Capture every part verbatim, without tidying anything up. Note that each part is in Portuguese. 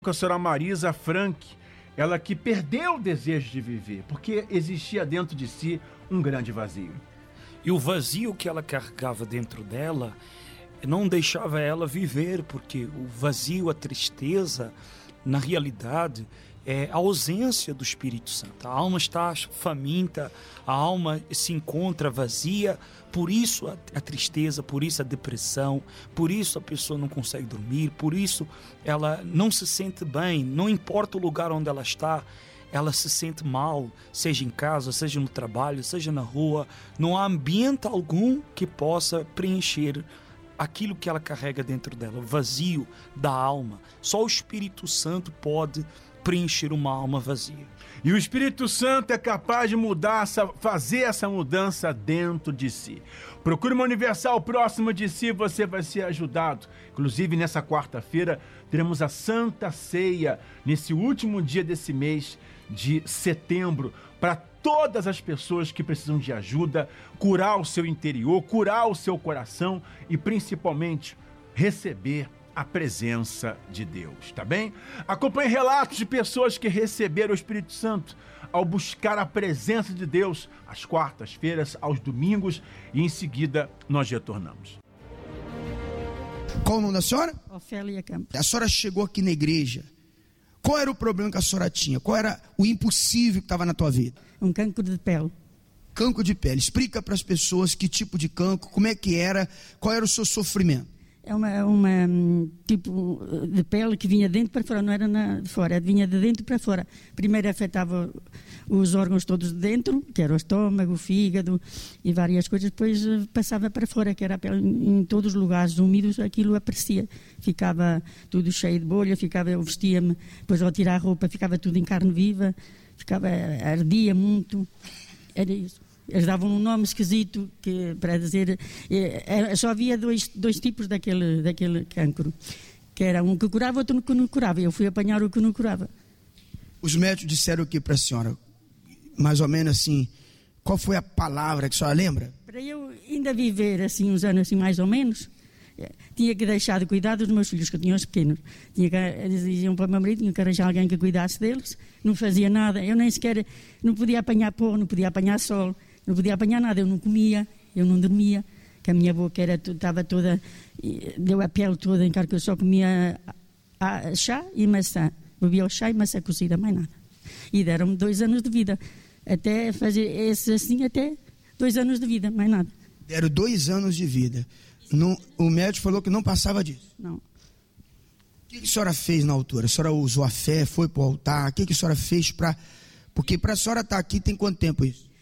Com a senhora Marisa Frank, ela que perdeu o desejo de viver, porque existia dentro de si um grande vazio. E o vazio que ela carregava dentro dela não deixava ela viver, porque o vazio, a tristeza, na realidade, é a ausência do Espírito Santo. A alma está faminta, a alma se encontra vazia, por isso a, a tristeza, por isso a depressão, por isso a pessoa não consegue dormir, por isso ela não se sente bem, não importa o lugar onde ela está, ela se sente mal, seja em casa, seja no trabalho, seja na rua, não há ambiente algum que possa preencher aquilo que ela carrega dentro dela, o vazio da alma. Só o Espírito Santo pode preencher uma alma vazia. E o Espírito Santo é capaz de mudar, fazer essa mudança dentro de si. Procure uma Universal próxima de si, você vai ser ajudado. Inclusive, nessa quarta-feira, teremos a Santa Ceia, nesse último dia desse mês de setembro, para todas as pessoas que precisam de ajuda, curar o seu interior, curar o seu coração e, principalmente, receber a presença de Deus, tá bem? Acompanhe relatos de pessoas que receberam o Espírito Santo ao buscar a presença de Deus às quartas-feiras, aos domingos, e em seguida nós retornamos. Qual o nome da senhora? Ofélia Campos. A senhora chegou aqui na igreja. Qual era o problema que a senhora tinha? Qual era o impossível que estava na tua vida? Um cancro de pele. Cancro de pele. Explica para as pessoas que tipo de cancro, como é que era, qual era o seu sofrimento. É uma, uma tipo de pele que vinha dentro para fora, não era na, de fora, vinha de dentro para fora. Primeiro afetava os órgãos todos de dentro, que era o estômago, o fígado e várias coisas, depois passava para fora, que era a pele em todos os lugares úmidos, aquilo aparecia. Ficava tudo cheio de bolha, ficava, eu vestia-me, depois ao tirar a roupa ficava tudo em carne viva, ficava, ardia muito, era isso. Eles davam um nome esquisito que, para dizer, é, só havia dois, dois tipos daquele, daquele cancro, que era um que curava e outro que não curava. Eu fui apanhar o que não curava. Os médicos disseram o que para a senhora? Mais ou menos assim, qual foi a palavra que a senhora lembra? Para eu ainda viver assim uns anos assim mais ou menos, tinha que deixar de cuidar dos meus filhos, que eu tinha os pequenos. Tinha que, eles diziam para o meu marido, tinha que arranjar alguém que cuidasse deles. Não fazia nada, eu nem sequer, não podia apanhar pó, não podia apanhar sol. Não podia apanhar nada, eu não comia, eu não dormia, que a minha boca era, estava toda, deu a pele toda em cara, que eu só comia chá e maçã. Bebia o chá e maçã cozida, mais nada. E deram-me dois anos de vida, até fazer esse assim, até dois anos de vida, mais nada. Deram dois anos de vida. Não, o médico falou que não passava disso. Não. O que a senhora fez na altura? A senhora usou a fé, foi para o altar? O que a senhora fez para... Porque para a senhora estar aqui tem quanto tempo isso?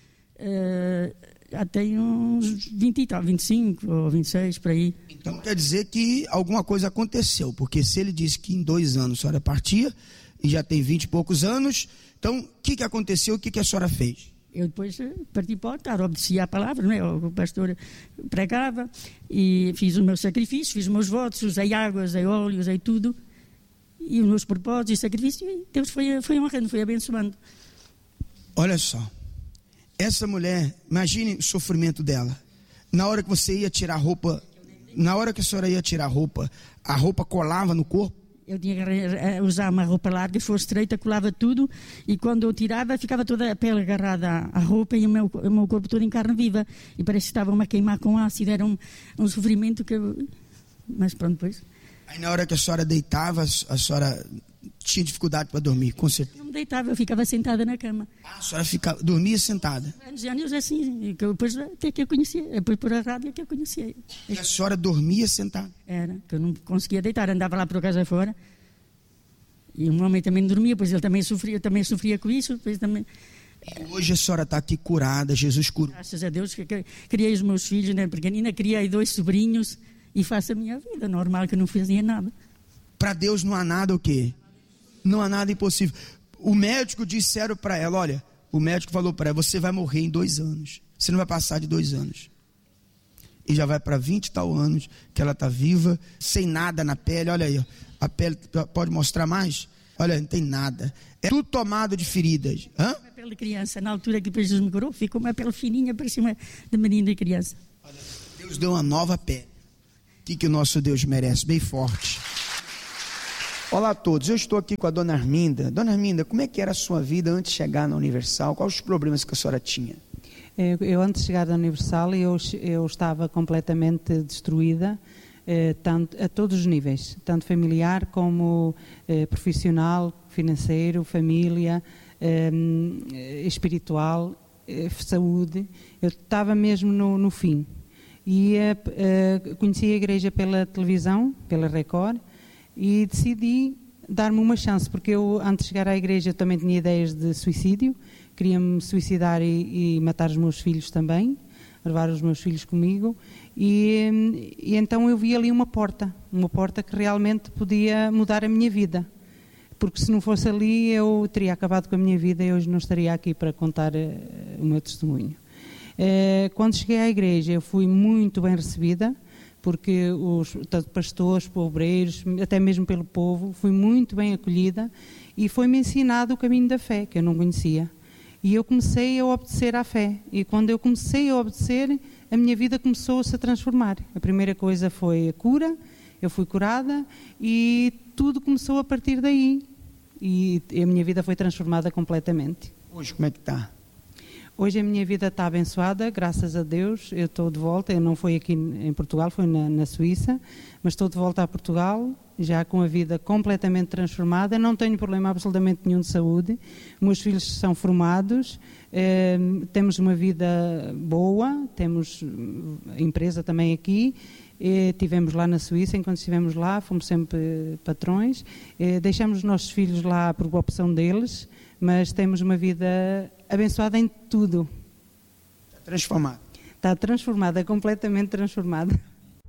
Uh, já tem uns vinte e tal, vinte e cinco ou vinte e seis, por aí. Então quer dizer que alguma coisa aconteceu, porque se ele disse que em dois anos a senhora partia, e já tem vinte e poucos anos, então o que, que aconteceu, o que, que a senhora fez? Eu depois parti para o altar, obedecia à palavra, não é? O pastor pregava, e fiz o meu sacrifício, fiz os meus votos, usei água, usei óleo, usei tudo, e os meus propósitos e sacrifício, e Deus foi, foi honrando, foi abençoando. Olha só. Essa mulher, imagine o sofrimento dela. Na hora que você ia tirar a roupa, na hora que a senhora ia tirar a roupa, a roupa colava no corpo? Eu tinha que usar uma roupa larga, se fosse estreita, colava tudo, e quando eu tirava, ficava toda a pele agarrada à roupa e o meu, o meu corpo todo em carne viva. E parece que estava-me a queimar com ácido, era um, um sofrimento que eu... Mas pronto, depois... Aí na hora que a senhora deitava, a senhora tinha dificuldade para dormir, com certeza? Não me deitava, eu ficava sentada na cama. Ah, a senhora ficava, dormia sentada? Anos e anos assim, que eu, depois até que eu conhecia, depois por a rádio é que eu conhecia. E a senhora dormia sentada? Era, que eu não conseguia deitar, andava lá por casa fora. E um homem também dormia, pois ele também sofria, também sofria com isso, depois também... E hoje a senhora está aqui curada, Jesus curou. Graças a Deus, que criei os meus filhos, né, pequenina, criei dois sobrinhos e faço a minha vida, normal, que eu não fazia nada. Para Deus não há nada o quê? Não há nada impossível. O médico disseram para ela, olha, o médico falou para ela, você vai morrer em dois anos. Você não vai passar de dois anos. E já vai para vinte e tal anos que ela está viva, sem nada na pele. Olha aí, ó, a pele pode mostrar mais? Olha, não tem nada. É tudo tomado de feridas. Hã? Uma pele de criança, na altura que Jesus me curou, ficou uma pele fininha, parecia uma de menino e criança. Olha, Deus deu uma nova pele. O que, que o nosso Deus merece? Bem forte. Olá a todos, eu estou aqui com a dona Arminda. Dona Arminda, como é que era a sua vida antes de chegar na Universal? Quais os problemas que a senhora tinha? Eu, antes de chegar na Universal, eu, eu estava completamente destruída, eh, tanto, a todos os níveis, tanto familiar como eh, profissional, financeiro, família, eh, espiritual, eh, saúde. Eu estava mesmo no, no fim. E eh, eh, conheci a igreja pela televisão, pela Record, e decidi dar-me uma chance, porque eu, antes de chegar à igreja, também tinha ideias de suicídio. Queria-me suicidar e, e matar os meus filhos também, levar os meus filhos comigo, e, e então eu vi ali uma porta, uma porta que realmente podia mudar a minha vida, porque se não fosse ali eu teria acabado com a minha vida e hoje não estaria aqui para contar uh, o meu testemunho. Uh, quando cheguei à igreja eu fui muito bem recebida, porque os tanto pastores, obreiros, até mesmo pelo povo, fui muito bem acolhida e foi-me ensinado o caminho da fé, que eu não conhecia. E eu comecei a obedecer à fé. E quando eu comecei a obedecer, a minha vida começou-se a transformar. A primeira coisa foi a cura, eu fui curada e tudo começou a partir daí. E a minha vida foi transformada completamente. Hoje como é que está? Hoje a minha vida está abençoada, graças a Deus. Eu estou de volta, eu não fui aqui em Portugal, fui na, na Suíça, mas estou de volta a Portugal, já com a vida completamente transformada. Não tenho problema absolutamente nenhum de saúde. Meus filhos são formados, eh, temos uma vida boa, temos empresa também aqui. Eh, tivemos lá na Suíça, enquanto estivemos lá, fomos sempre patrões. Eh, deixamos os nossos filhos lá por opção deles, mas temos uma vida abençoada em tudo. Está transformada. Está transformada, completamente transformada.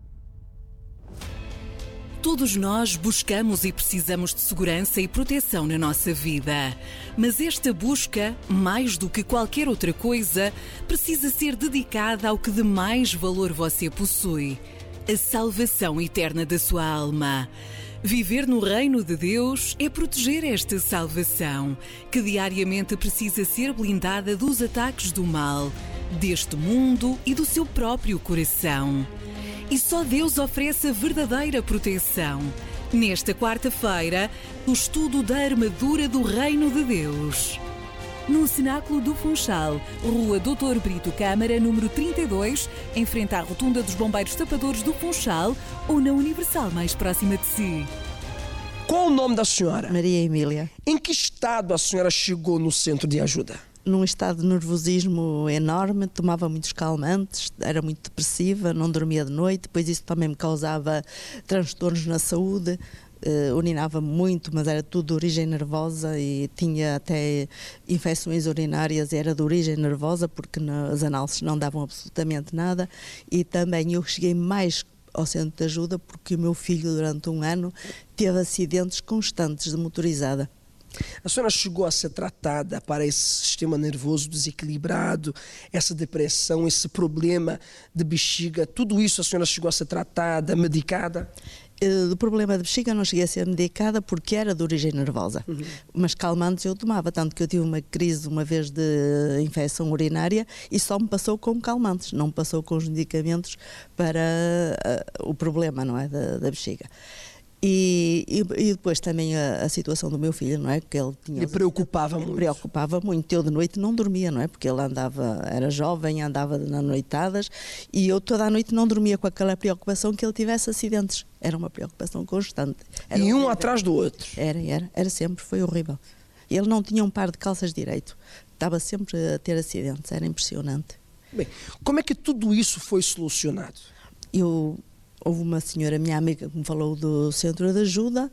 Todos nós buscamos e precisamos de segurança e proteção na nossa vida. Mas esta busca, mais do que qualquer outra coisa, precisa ser dedicada ao que de mais valor você possui: a salvação eterna da sua alma. Viver no reino de Deus é proteger esta salvação, que diariamente precisa ser blindada dos ataques do mal, deste mundo e do seu próprio coração. E só Deus oferece a verdadeira proteção. Nesta quarta-feira, o estudo da armadura do Reino de Deus. No Cenáculo do Funchal, Rua doutor Brito Câmara, número trinta e dois, em frente à Rotunda dos Bombeiros Tapadores do Funchal, ou na Universal mais próxima de si. Qual o nome da senhora? Maria Emília. Em que estado a senhora chegou no centro de ajuda? Num estado de nervosismo enorme, tomava muitos calmantes, era muito depressiva, não dormia de noite, depois isso também me causava transtornos na saúde. Uh, urinava muito, mas era tudo de origem nervosa e tinha até infecções urinárias, era de origem nervosa, porque as análises não davam absolutamente nada. E também eu cheguei mais ao centro de ajuda porque o meu filho, durante um ano, teve acidentes constantes de motorizada. A senhora chegou a ser tratada para esse sistema nervoso desequilibrado, essa depressão, esse problema de bexiga, tudo isso a senhora chegou a ser tratada, medicada? Do problema de bexiga não cheguei a ser medicada porque era de origem nervosa, uhum. Mas calmantes eu tomava, tanto que eu tive uma crise uma vez de infecção urinária e só me passou com calmantes, não me passou com os medicamentos para uh, o problema, não é, da, da bexiga. E, e, e depois também a, a situação do meu filho, não é? Que ele tinha. Ele preocupava ele muito. Preocupava muito. Eu de noite não dormia, não é? Porque ele andava, era jovem, andava nas noitadas e eu toda a noite não dormia com aquela preocupação que ele tivesse acidentes. Era uma preocupação constante. Era e um horrível. Atrás do outro. Era, era, era sempre, foi horrível. Ele não tinha um par de calças direito. Estava sempre a ter acidentes, era impressionante. Bem, como é que tudo isso foi solucionado? Eu. Houve uma senhora, minha amiga, que me falou do centro de ajuda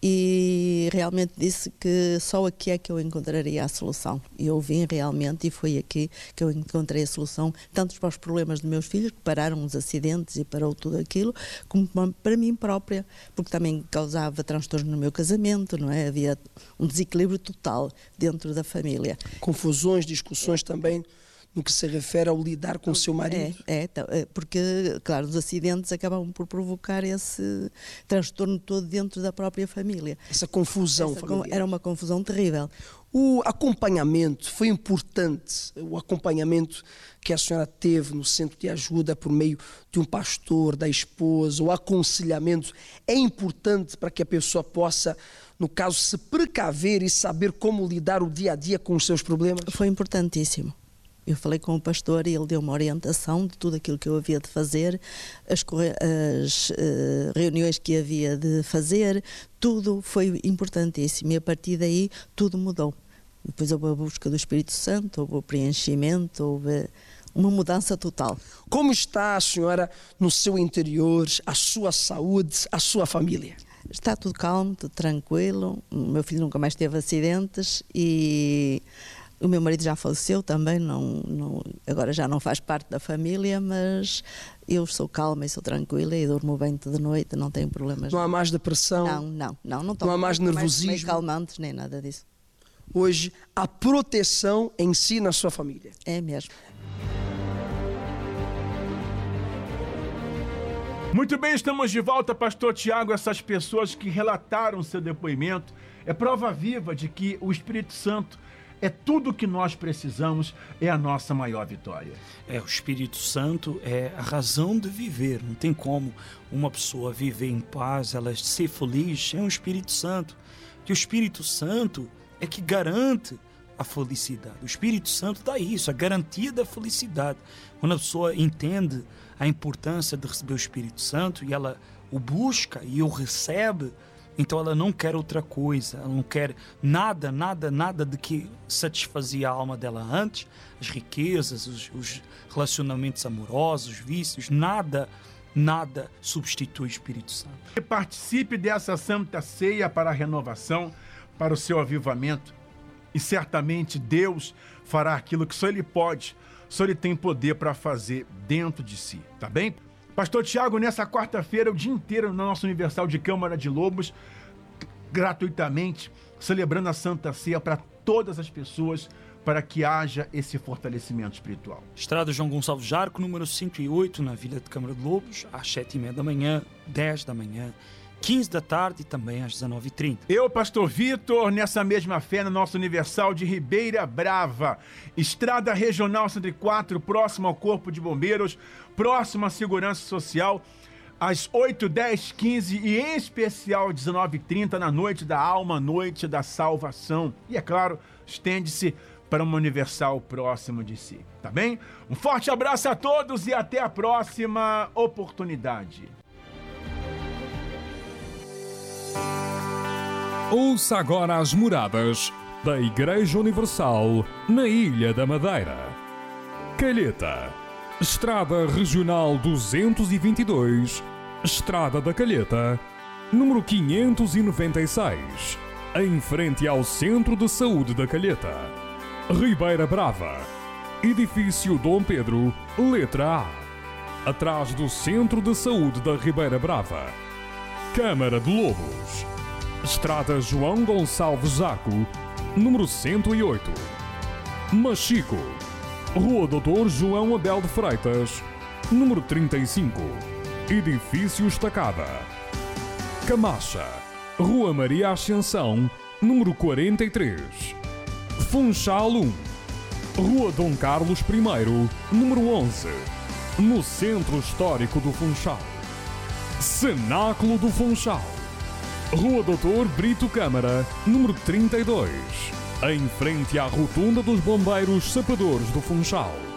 e realmente disse que só aqui é que eu encontraria a solução. E eu vim realmente e foi aqui que eu encontrei a solução, tanto para os problemas dos meus filhos, que pararam os acidentes e parou tudo aquilo, como para mim própria, porque também causava transtorno no meu casamento, não é? Havia um desequilíbrio total dentro da família. Confusões, discussões também no que se refere ao lidar com o seu marido? É, é, porque, claro, os acidentes acabam por provocar esse transtorno todo dentro da própria família. Essa confusão Essa, familiar. Era uma confusão terrível. O acompanhamento foi importante, o acompanhamento que a senhora teve no centro de ajuda por meio de um pastor, da esposa, o aconselhamento é importante para que a pessoa possa, no caso, se precaver e saber como lidar o dia a dia com os seus problemas? Foi importantíssimo. Eu falei com o pastor e ele deu uma orientação de tudo aquilo que eu havia de fazer, as, as uh, reuniões que havia de fazer, tudo foi importantíssimo e a partir daí tudo mudou. Depois houve a busca do Espírito Santo, houve o preenchimento, houve uma mudança total. Como está a senhora no seu interior, a sua saúde, a sua família? Está tudo calmo, tudo tranquilo, o meu filho nunca mais teve acidentes e o meu marido já faleceu também, não, não, agora já não faz parte da família, mas eu sou calma e sou tranquila e durmo bem de noite, não tenho problemas. Não há mais depressão? Não, não, não. Não, não há mais nervosismo? Mais calmantes, nem nada disso. Hoje, a proteção em si na sua família. É mesmo. Muito bem, estamos de volta, pastor Tiago. Essas pessoas que relataram seu depoimento é prova viva de que o Espírito Santo é tudo o que nós precisamos, é a nossa maior vitória. É, o Espírito Santo é a razão de viver. Não tem como uma pessoa viver em paz, ela ser feliz, é o Espírito Santo. Que o Espírito Santo é que garante a felicidade. O Espírito Santo dá isso, a garantia da felicidade. Quando a pessoa entende a importância de receber o Espírito Santo e ela o busca e o recebe, então ela não quer outra coisa, ela não quer nada, nada, nada de que satisfazia a alma dela antes, as riquezas, os, os relacionamentos amorosos, os vícios, nada, nada substitui o Espírito Santo. Participe dessa Santa Ceia para a renovação, para o seu avivamento, e certamente Deus fará aquilo que só Ele pode, só Ele tem poder para fazer dentro de si, tá bem? Pastor Tiago, nessa quarta-feira, o dia inteiro na nossa Universal de Câmara de Lobos, gratuitamente, celebrando a Santa Ceia para todas as pessoas, para que haja esse fortalecimento espiritual. Estrada João Gonçalves Jarco, número cento e oito, na Vila de Câmara de Lobos, às sete e meia da manhã, dez da manhã, quinze da tarde e também às dezenove e trinta. Eu, pastor Vitor, nessa mesma fé, na nossa Universal de Ribeira Brava, Estrada Regional cento e quatro, próximo ao Corpo de Bombeiros, próximo à Segurança Social, às oito, dez, quinze e em especial dezenove e trinta, na Noite da Alma, Noite da Salvação. E é claro, estende-se para uma Universal próximo de si, tá bem? Um forte abraço a todos e até a próxima oportunidade. Ouça agora as moradas da Igreja Universal na Ilha da Madeira. Calheta, Estrada Regional duzentos e vinte e dois, Estrada da Calheta, número quinhentos e noventa e seis, em frente ao Centro de Saúde da Calheta. Ribeira Brava, Edifício Dom Pedro, letra A, atrás do Centro de Saúde da Ribeira Brava. Câmara de Lobos, Estrada João Gonçalves Jaco, número cento e oito. Machico, Rua doutor João Abel de Freitas, número trinta e cinco, Edifício Estacada. Camacha, Rua Maria Ascensão, número quarenta e três. Funchal um, Rua Dom Carlos I, número onze, no Centro Histórico do Funchal. Cenáculo do Funchal, Rua doutor Brito Câmara, número trinta e dois, em frente à Rotunda dos Bombeiros Sapadores do Funchal.